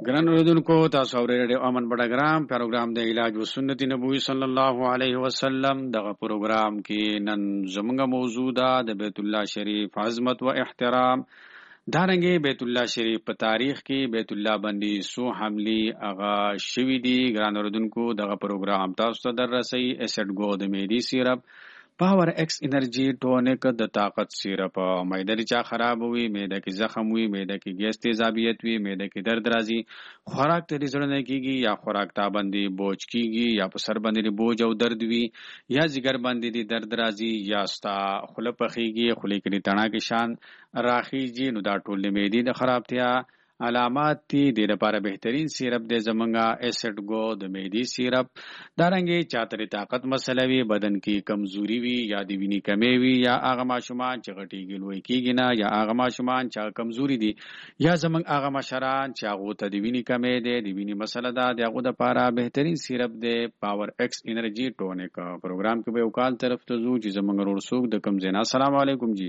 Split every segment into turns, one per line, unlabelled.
ګران اوریدونکو تاسو اورئ ریډیو امن بډاګرام پروګرام د علاج و سنت نبوي صلی الله علیه وسلم. دغه پروګرام کې نن زموږ موضوع ده د بیت الله شریف عظمت و احترام. دارنګه بیت الله شریف په تاریخ کې بیت الله باندې سو حملي اغا شوی دي. ګران اوریدونکو دغه پروګرام تاسو ته دررسي اسید گو د میډي سیرپ، پاور ایکس انرجی ټونیک د طاقت سیرپ. معده چا خراب وي، معده کې زخم وي، معده کې ګیس تیزابیت وي، معده کې درد راځي، خوراک ته ځړنه کیږي یا خوراک تا باندې بوج کیږي یا په سر باندې بوج او درد وي یا جګر باندې درد راځي یا ستا خوله پخیږي، خولې کې تڼا کې شان راخیږي، نو دا ټول د معدې د خرابتیا علامات دي. د لپاره بهترین سیرپ د زمونږه اسید گو د میډي سیرپ. دارنګه چاته طاقت مسله وي، بدن کې کمزوري وي یا د وینې کمی وي یا هغه ماشومان چې غټیږي لوی کیږي نه یا هغه ماشومان چې کمزوري دي یا زمونږ هغه مشران چې هغه ته د وینې کمی دي، د وینې مسله ده، د هغه لپاره بهترین سیرپ د پاور ایکس انرجی ټونیک. پروګرام کې به وکال طرف ته زو چې زمونږ ورسوک د کم زینا. السلام علیکم جی.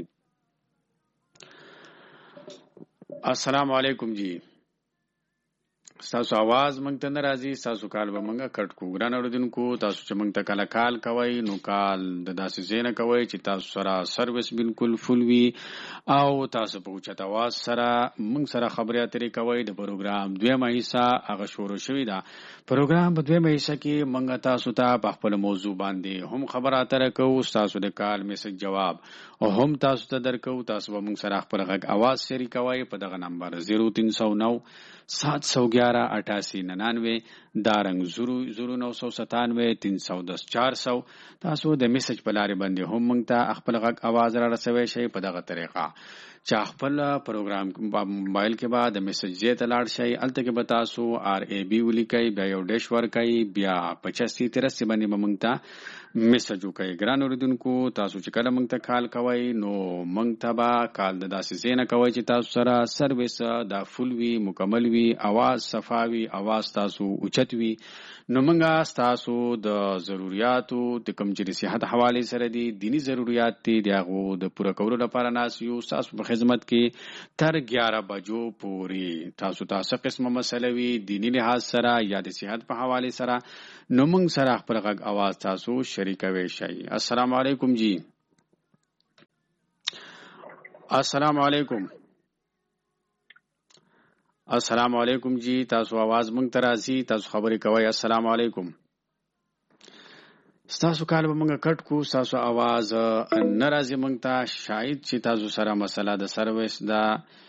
السلام علیکم جی. تاسو आवाज مونږ ته ناراضي، تاسو کال به مونږه کټ کو. ګران اوریدونکو تاسو چې مونږ ته کال کوي نو کال د داسې زینه کوي چې تاسو سره سرویس بالکل فل وي او تاسو په اوچت आवाज سره مونږ سره خبرې اترې کوي. د پروګرام دویمه حصہ هغه شروع شوې ده. پروګرام په دویمه حصہ کې مونږ تاسو ته په خپل موضوع باندې هم خبره اترې کوو، تاسو د کال میسج جواب او هم تاسو ته درکو. تاسو به مونږ سره خپل غږ आवाज شریک کوي په دغه نمبر 0309 711 دارنګ 0997 310 400. تاسو د میسج په لارې باندې هم مونږ ته خپل غږ आवाज را رسوي شي په دغه طریقه چې خپل پروګرام موبایل کې بعد میسج یې ته لاړ شي. الته کې به تاسو RAB ولیکئ، بیا یو ډیش ورکئ، بیا 85 باندې مونږ ته میسج وکړئ. ګران اوریدونکو تاسو چې کله مونږ ته کال کوئ نو مونږ ته به کال د داسې زینه کوئ چې تاسو سره سرویس دا فل وي، مکمل وي، आवाज صفاوي، आवाज تاسو اوچت وي. نو مونږه تاسو د ضرورتو د کوم چې صحت حواله سره دي دینی ضرورت دي دغه د پوره کولو لپاره ناس یو تاسو په خدمت کې تر 11 بجو پورې. تاسو قسمه مسله وي دینی لحاظ سره یا د صحت په حواله سره نو مونږ سره خپل غږ आवाज تاسو شریکوي شي. السلام علیکم جی. السلام علیکم. السلام علیکم جی. تاسو आवाज مونږ ته راځي، تاسو خبرې کوي. السلام علیکم. تاسو کال به مونږ کټ کو، تاسو आवाज ناراضي مونږ ته شاید چې تاسو سره مسله د سرویس دا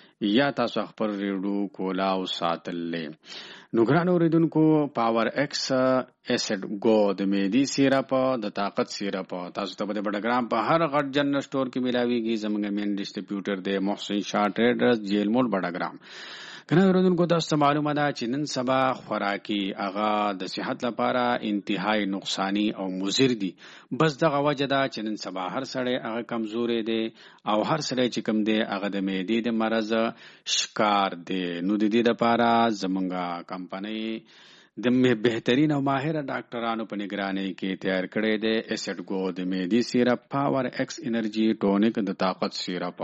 یا تاسو خپل ریډیو کولاو ساتلې. نو ګران اوریدونکو پاور ایکس اسید گو د میډي سیرپ د طاقت سیرپ تاسو ته په بډاګرام په هر غټ جنرال سٹور کې ملاويږي. زموږ مین ډسټریبیوټر دی محسن شاه ټریډرز، جیل موډ بډاګرام. ګران اوریدونکو تاسو ته معلومه ده چې نن سبا خوراکي هغه د صحت لپاره انتهایی نقصانی او مضر دي. بس دغه وجه ده چې نن سبا هر سړی هغه کمزوري دی او هر سړی چې کم دی هغه د معدې د مرض شکار دی. نو د دې لپاره زمونږه کمپنۍ د بهترین او ماهر ډاکټرانو په نگرانی کې تیار کړی دی اسید گو د میډي سیرپ، پاور ایکس انرجی ټونیک د طاقت سیرپ.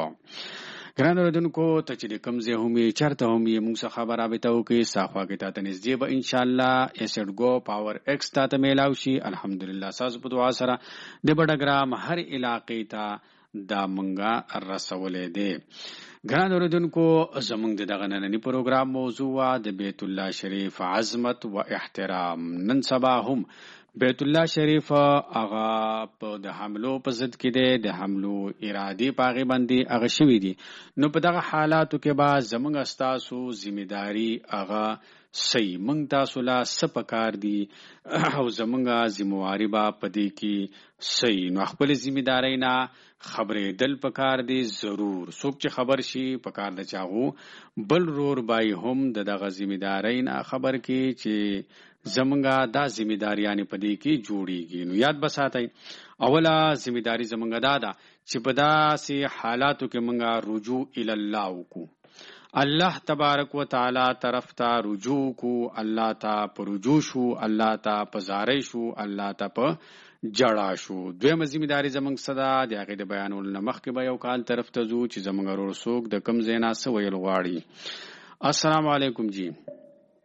ګران اوریدونکو ته چې کوم ځای هم چرته هم موږ څخه خبرابطه وکړي صافه کې تاسو نږدې به ان شاء الله اسید گو پاور ایکس ته میلاو شي. الحمدلله تاسو په دعا سره د بډاګرام هر علاقې ته دا مونږه رسولې دي. ګران اوریدونکو زمونږ دغه نننی پروګرام موضوع د بیت الله شریف عظمت و احترام. نن سبا هم بیت الله شریف هغه په د حملو په ضد کې دی، د حملو ارادي پاغي باندې هغه شوی دي. نو په دغه حالاتو کې به زمونږ استاسو ذمہداري هغه صحیح مونږ تاسو لا سپکار دي او زمونږه ذمہواری به پدې کې صحیح. نو خپل ذمہداري نه خبرې دل پکار دي ضرور. څوک چې خبر شي پکار د چاغو بل رور بای هم دغه ذمہداري نه خبر کې چې زمونږه دا ذمہداریانه پدې کې جوړیږي. نو یاد بساتئ اوله ذمہداري زمونږه دا ده چې په داسې حالاتو کې مونږه رجوع الی الله وکړو، الله تبارک و تعالی طرف ته رجوع کو، الله ته پر رجوع شو، الله ته پزارې شو، الله ته په جړا شو. دویمه ذمہداري زمونږ صدا د هغې د بیانولو نه مخکې به یو کال طرف ته ځو چې زمونږ ورور څوک د کم ځای نه څه ویل غواړي. السلام علیکم جی.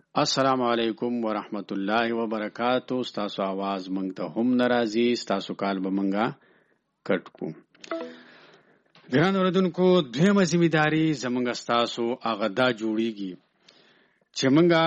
السلام علیکم ورحمت الله وبرکاتو. ستاسو आवाज مونږ ته هم ناراضي، ستاسو کال به مونږه کټ کو. ګران اوردونکو، دویمه ذمہداري زمونږ ستاسو هغه دا جوړیږي چې مونږه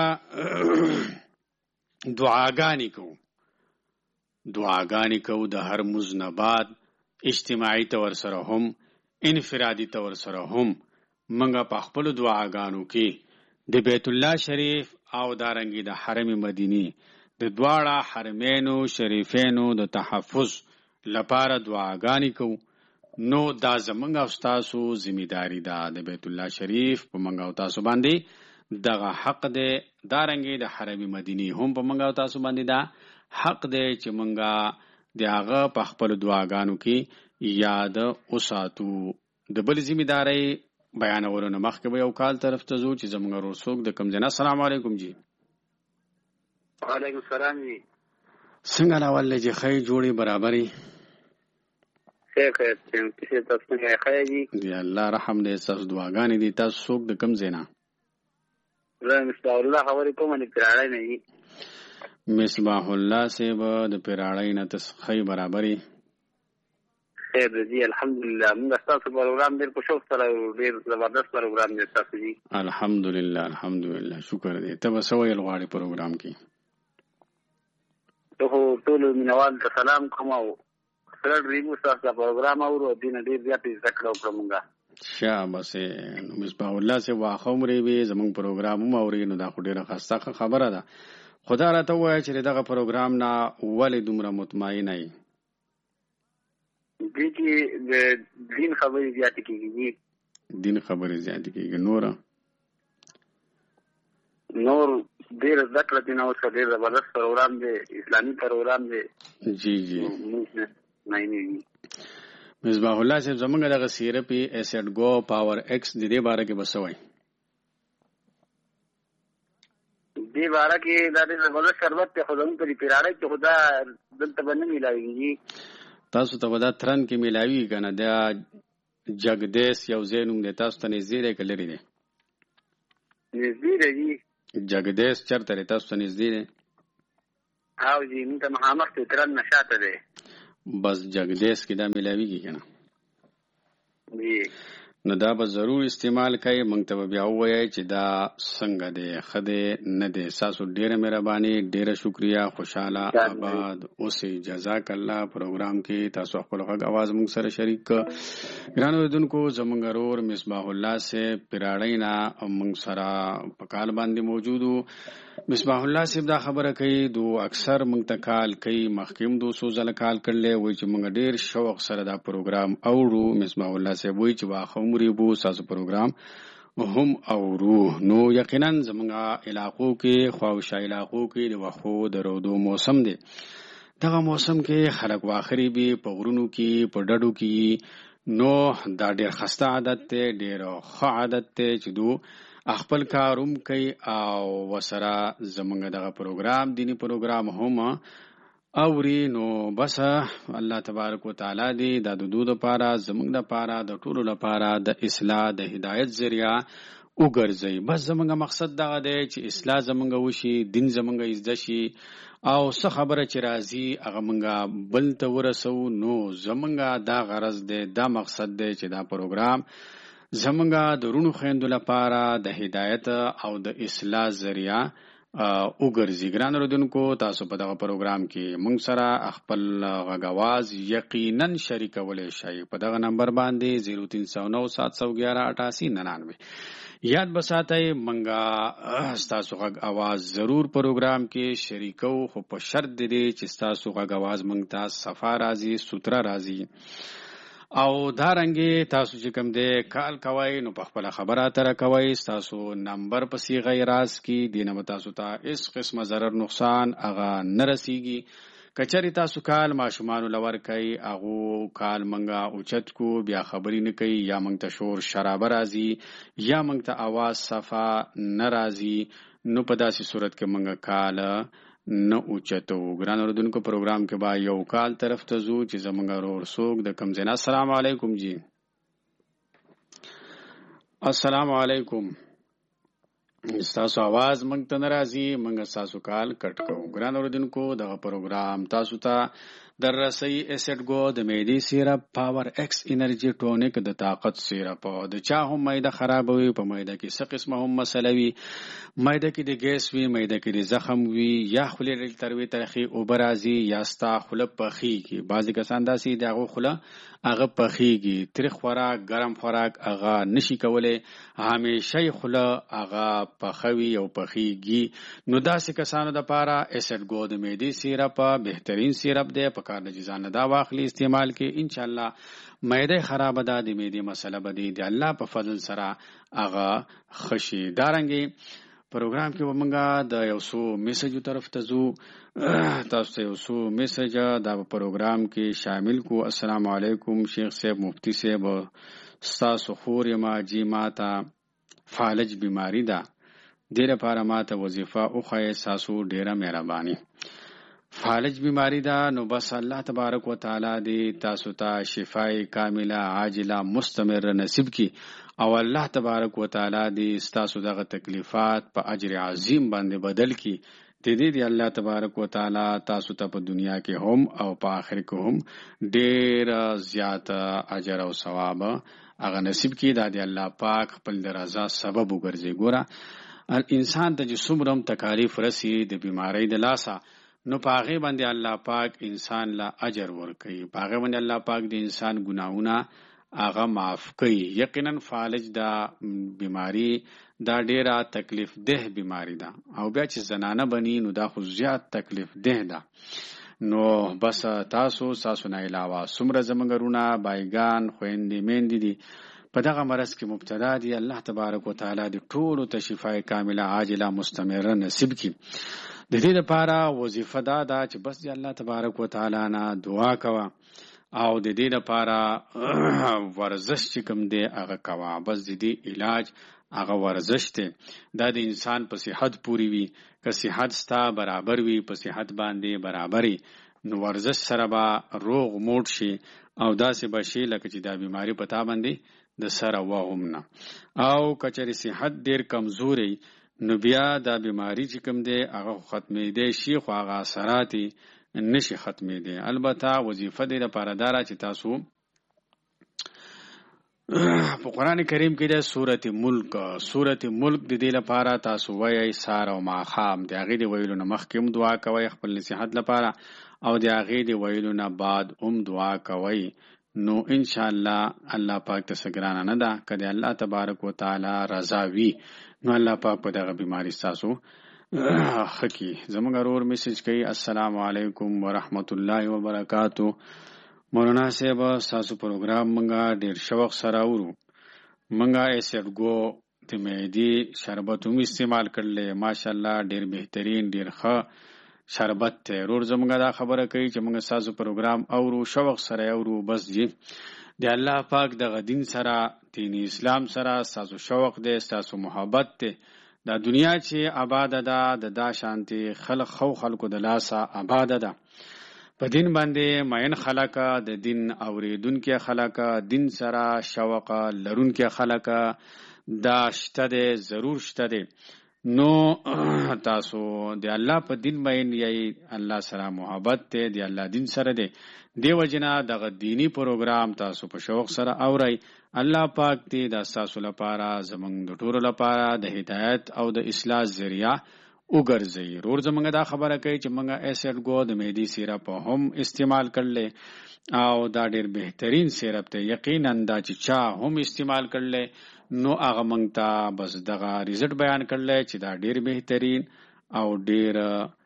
دعاګانې کوو د هر مزنبات اجتماعي تور سره هم انفرادي تور سره هم مونږه په خپل دعاګانو کې د بیت الله شریف او دارنګي د حرم مدینی د دواړه حرمینو شریفینو د تحفظ لپاره دعاګانې کوو. نو دا زمونږ او تاسو ذمہداري ده. د بیت الله شریف په مونږ او تاسو باندې دغه حق دی، دارنګي د حرم مدینی هم په مونږ او تاسو باندې ده حق دی چې مونږه د هغه په خپل دعاګانو کې یاد وساتو. د بل ذمہداري بیانولو مخکې به یو کال طرف ته ځو چې زمونږ ورسوک د کم ځای. السلام علیکم جی.
وعلیکم السلام جی.
څنګه لاول جی؟ خی جوړي برابرۍ
خیر تاسو څنګه خیر جی؟
دی الله رحم دې. تاسو دعاګانې دي. تاسو څوک د کم ځای نه؟
زه مصباح الله خبرې کوم د پیراړی نه جی.
مصباح الله صاحب د پیراړی نه تاسو خی برابرۍ
خیر دی الحمدلله. موږ تاسو پروګرام ډیر په شوق سره ډیر زبردست پروګرام دی تاسو جی.
الحمدلله شکر دی. ته به سوې لغواړي پروګرام کې؟
ته ټول مینوال ته سلام کوم او سره ریمو تاسو پروګرام اورو دین ډیر زیات ذکر وکړو موږ.
شاباس. مصباح الله سے واخو مري وي زمون پروګرام مو اوري نو دا خو ډیره خاصه خبره ده. خدا راته وایي چې دغه پروګرام نه ولې دومره مطمئن نه
دي چې د دین خبرې زیات کیږي.
دین خبرې زیات کیږي.
نور ډیر ذکر دین او څه ډیر زبردست پروګرام دی، اسلامي پروګرام دی.
جی
نه
مصباح الله صاحب زمونږ دغه سیرپی ایسیډ گو پاور ایکس د دې باره کې بسوي.
دې باره کې دا د زبردست شربت ته خدای په پیراړی کې خدا دلته باندې ملایږي.
تاسو ته ودا ترن کې ملاوي کنه. دا جګدیس یو زینوم د تاسو ته نږدې دی کلری دی؟
نږدې دی.
جګدیس چرته تاسو ته نږدې دی؟
او جی موږ ته مخامخ ترن نشاته دی.
بس جګدیس کې دا ملاویږي کنه.
جی
نو دا به ضرور استعمال کوي. مونږ ته بیا وایي چې دا څنګه دی، خده نه دی. تاسو ډیره مهرباني، ډیره شکریا، خوشاله آباد اوسئ. جزاک الله. پروګرام کې تاسو خپل غږ आवाज مونږ سره شریک کړ. ګران اوردونکو، زمونږ ورور مصباح الله سے پیراړی نه مونږ سره په کال باندې موجودو. مصباح الله صاحب دا خبره کوي دو اکثر مونږ ته کال کوي، مخکیم 200 ځله کال کړل. وایي چې مونږ ډیر شوق سره دا پروګرام اورو. مصباح الله صاحب وایي چې واخو مریبو تاسو پروګرام هم اورو. نو یقینا زمونږه علاقو کې خواوشا علاقو کې د وخو د رودو موسم دی. دغه موسم کې خلک واخري به په غرونو کې په ډډو کې. نو دا ډیر خسته عادت دی، ډیر ښه عادت دی چې دو خپل کاروم کوي او وسره زمونږ دغه پروګرام دینی پروګرام هم اوري. نو بس الله تبارک وتعالى دی د دودو لپاره زمونږ لپاره د ټولو لپاره د اصلاح د هدایت ذریعہ وګرځي. بس زمونږ مقصد دغه دی چې اصلاح زمونږ وشي، دین زمونږ زده شي او څه خبره چې راځي هغه مونږه بل ته ورسو. نو زمونږ دا غرض دی، دا مقصد دی چې دا پروګرام زمونږه د رونو خويندو لپاره د هدایت او د اصلاح ذریعہ وګرځي. ګران اوردونکو، تاسو په دغه پروګرام کې مونږ سره خپل غږ आवाज یقینا شریکولای شئ په دغه نمبر باندې 0309711899. یاد بساتئ مونږه تاسو غږ आवाज ضرور پروګرام کې شریکو، خو په شرط دی چې تاسو غږ आवाज مونږ ته صفا راځي، سوتره راځي. او دارنګي تاسو چې کوم دې کال کوي نو په خپل خبره تر کوي. تاسو نمبر په صيغه راز کې دینه تاسو ته اس قسمه ضرر نقصان اغه نرسيږي. کچری تاسو کال ماشومان لور کوي اغه کال منګه اوچت کو بیا خبري نه کوي، یا منګ ته شور شراب راځي، یا منګ ته आवाज صفا ناراضي. نو په داسې صورت کې منګه کال نه اوچتو. ګران اوردونکو، پروګرام کې با یو کال طرف ته زو چې زمونږ ورور سوق د کم زینا. السلام علیکم جی. السلام علیکم. تاسو आवाज مونږ ته ناراضي مونږ تاسو کال کټ کوو. ګران اوردونکو دغه پروګرام تاسو ته در رسي اسید گو د میډي سیرپ پاور ایکس انرژي ټونیک د طاقت سیرپ د چا هم معده خرابوي په معده کې څه قسمه هم مسله وي معده کې د ګیس وي معده کې د زخم وي یا خولې تروي ترخي او برازي یا ستا خوله پخيږي بعضی کسان داسي دغه خوله هغه پخيږي تریخ خوراک ګرم خوراک هغه نشي کولای همیشه خوله هغه پخوي او پخيږي نو داسې کسانو د پاره اسید گو د میډي سیرپ بهترین سیرپ دی په کار د جزان دا واخلي استعمال کې ان شاء الله معده خراب ده د معده مسله بدی دی الله په فضل سره هغه خشي دارنګي پروګرام کې ومنګه د یو څو میسج طرف ته زو تاسو یو څو میسج دا پروګرام کې شامل کو. السلام علیکم شیخ صاحب مفتی صاحب تاسو خور ما جی ماته فالج بیماری ده ډیره لپاره ماته وظیفه او خای تاسو ډیره مهرباني. فالج بیماری ده نو بس الله تبارک وتعالى دې تاسو ته شفای کامله عاجله مستمر نصیب کی او الله تبارک وتعالى دې تاسو دغه تکلیفات په اجر عظیم باندې بدل کی. دې الله تبارک وتعالى تاسو ته په دنیا کې هم او په آخرت کې هم ډیر زیات اجر او ثواب هغه نصیب کی. دا دې الله پاک خپل رضا سبب وګرځي. ګوره انسان ته چې څومره تکالیف رسی د بیماری د لاسه نو پاغه باندې الله پاک انسان لا اجر ورکړي پاغه باندې الله پاک د انسان ګناهونه هغه معاف کوي. یقینا فالج دا بیماری دا ډیره تکلیف ده بیماری ده او بیا چې زنانه بنی نو دا خو زیات تکلیف ده ده. نو بس تاسو نه علاوه څومره زمونږونه بایگان خويندې میندې دي په دغه مرض کې مبتلا دي الله تبارک وتعالى د ټولو ته شفای کامله عاجله مستمره نصیب کړي. د دې لپاره وظیفه دا ده چې بس دی الله تبارک وتعالى نه دعا کوه او د دې لپاره ورزش چې کوم دی هغه کوه. بس دې علاج هغه ورزش ته دا د انسان په صحت پوری وي که صحت ستا برابر وي په صحت باندې برابري نو ورزش سره به روغ موټ شي او داسې بشي لکه چې دا بیماری پتا باندې د سره وهم نه او کچري صحت ډیر کمزوري نو بیا دا بیماری چې کوم دی هغه ختمې دی شي خو هغه اثرات نشي ختمې دی. البته وظیفه دی لپاره دارا چې تاسو په قران کریم کې د سورته ملک د دې لپاره تاسو وایي سار او ماخام د هغه دی ویلو نه مخکې دعا کوي خپل صحت لپاره او د هغه دی ویلو نه بعد دعا کوي. نو ان شاء الله الله پاک ته سګرانه نه ده کله الله تبارک وتعالى رضا وي نو الله پاک په دغه بیماری تاسو خکی. زموږ ورور میسج کوي السلام علیکم ورحمت الله وبرکاتہ. مولانا صاحب تاسو پروګرام مونږه ډیر شوق سره اورو مونږه اسید گو د میډي شربت هم استعمال کړل ماشاءالله ډیر بهترین ډیر ښه شربت ته ورور زموږه دا خبره کوي چې مونږه تاسو پروګرام اورو شوق سره اورو بس جی دی الله پاک دغه دین سره دین اسلام سره تاسو شوق دی تاسو محبت ته دا دنیا چې آباد ده د شانتي خلکو د لاسه آباد ده په دین باندې ماین خلک د دین اوریدونکو خلک دین سره شوق لرونکو خلک دا شته ده ضرور شته ده. نو تاسو د الله په دین باندې یی الله سره محبت ته دی الله دین سره دی دیو جنا دغه دینی پروګرام تاسو په شوق سره اورئ. الله پاک دې د تاسو لپاره زمونږ د ټولو لپاره د هدایت او د اصلاح ذریعہ وګرځي. ورور زمونږ دا خبره کوي چې مونږه اسید گو د میډي سیرپ هم استعمال کړل او دا ډیر بهترین سیرپ ته یقینا دا چې چا هم استعمال کړل نو هغه مونږ ته بس دغه ریزلټ بیان کړل چې دا ډیر بهترین او ډیر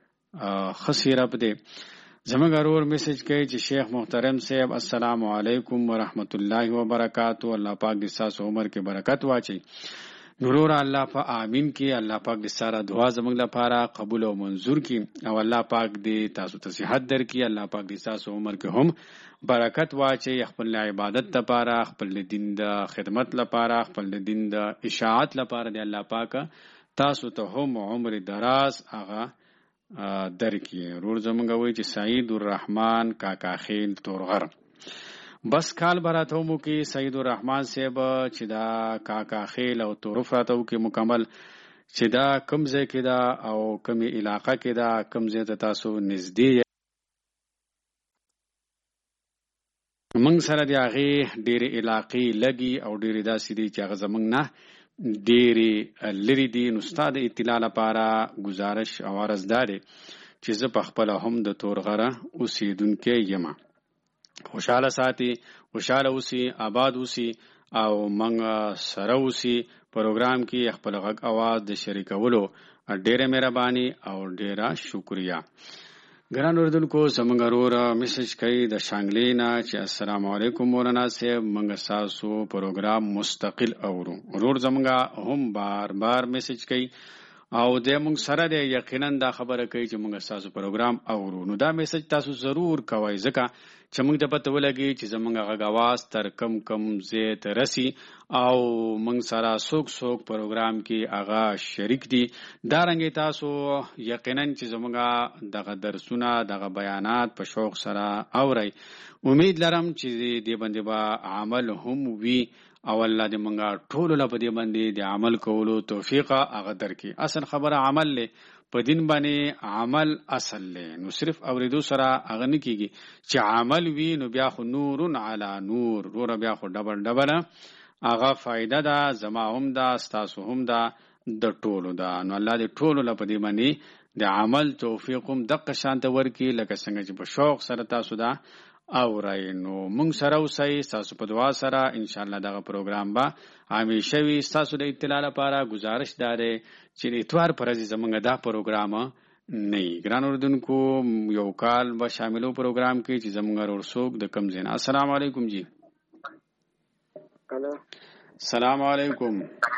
خسیرپ دی. زموږ ورور میسج کوي چې شیخ محترم صاحب السلام علیکم ورحمت الله وبرکاتہ. الله پاک دې تاسو عمر کې برکت واچي. نورور الله په امین کې الله پاک دې ساره دعا زموږ لپاره قبول او منظور کړي او الله پاک دې تاسو ته صحت درکړي. الله پاک دې تاسو عمر کې هم برکت واچي خپل عبادت لپاره خپل دین د خدمت لپاره خپل دین د اشاعت لپاره دې الله پاک تاسو ته هم عمر دراز هغه درکې. رور زمونږ وایي چې سعید الرحمن کاکا خیل تورغر بس کال براتو مو کې سعید الرحمن صاحب چې دا کاکا خیل او تورف راتو کې مکمل چې دا کوم ځای کې ده او کومې علاقه کې ده، کوم ځای ته تاسو نږدې موږ سره د هغې ډېرې علاقې لګي او ډېرې داسې دي چې هغه زموږ نه ډېرې لرې دي. نو ستا د اطلاع لپاره ګزارش او عرض دا دی چې زه په خپله هم د تورغره اوسېدونکی یم. خوشحاله ساتي، خوشحاله اوسي، آباد اوسي او موږ سره اوسي. پروګرام کې خپل غږ اواز د شریکولو ډېره مهرباني او ډېره شکریه. ګران اوریدونکو، زموږ ورور میسج کوي د شانګلې نه چې السلام علیکم مولانا صاحب، موږ ستاسو پروګرام مستقل اورو. ورور زموږ هم بار بار میسج کوي او د موږ سره د یقینا دا خبره کوي چې موږ ستاسو پروګرام اورو. نو دا میسج تاسو ضرور کوئ ځکه چې موږ ته پته ولګي چې زموږ غږ اواز تر کم ځای ته رسي او موږ سره څوک پروګرام کې هغه شریک دي. دارنګې تاسو یقینا چې زموږ دغه درسونه دغه بیانات په شوق سره اورئ. امید لرم چې دې باندې به عمل هم وي او الله دې موږ ټول له دې باندې د عمل کولو توفیق هغه درکړي. اصل خبره عمل له په دین باندې عمل اصل له، نو صرف اوریدو سره هغه نه کیږي. چې عمل وي نو بیا خو نور علی نور، ور بیا خو ډبل هغه فائدہ ده، زما هم ده، ستاسو هم ده، د ټولو ده. نو الله دې ټولو له دې باندې د عمل توفیق هم دغه شانت ورکړي لکه څنګه چې په شوق سره تاسو ده اورئ. نو موږ سره اوسئ، ستاسو په دعا سره ان شاء الله دغه پروګرام به همیشه وي. ستاسو د اطلاع لپاره گزارش داره چې د اتوار پر ورځ زموږ دا پروګرام نه وي. ګران اوریدونکو، یو کال به شاملو پروګرام کې چې زموږ ورسوک د کم ځای نه. السلام علیکم جی.
الو،
السلام علیکم.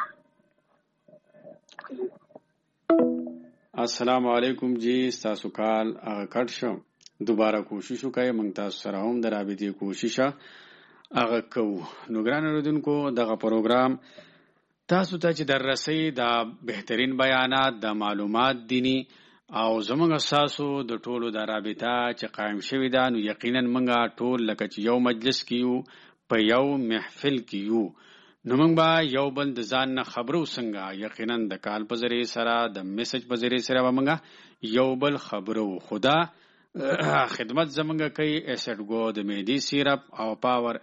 السلام علیکم جی. ستاسو کال هغه کټ شو، دوباره کوشش وکړئ، موږ تاسو سره هم د رابطې کوشش هغه کوو. نو ګران اوریدونکو، دغه پروګرام تاسو ته چې در رسي دا بهترین بیانات، د معلومات دینی او زموږ تاسو د ټولو د رابطه چې قائم شوی ده. نو یقینا موږ ټول لکه چې یو مجلس کې یو، په یو محفل کې یو، نو موږ به یو بل د ځان نه خبرو څنګه یقینا د کال په ذریعه سره، د میسج په ذریعه سره به موږ یو بل خبرو. خدا خدمت زمونږ کوي ایسټ گو د میډي سیرپ او پاور